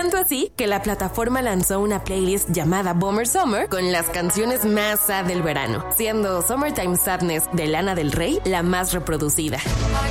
Tanto así que la plataforma lanzó una playlist llamada Bummer Summer con las canciones más sad del verano, siendo Summertime Sadness de Lana del Rey la más reproducida.